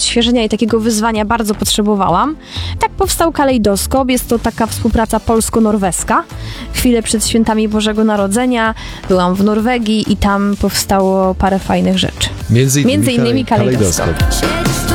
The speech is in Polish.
odświeżenia i takiego wyzwania bardzo potrzebowałam. Tak powstał Kalejdoskop. Jest to taka współpraca polsko-norweska. Chwilę przed świętami Bożego Narodzenia byłam w Norwegii i tam powstało parę fajnych rzeczy. Między innymi Kalejdoskop. Kalejdoskop.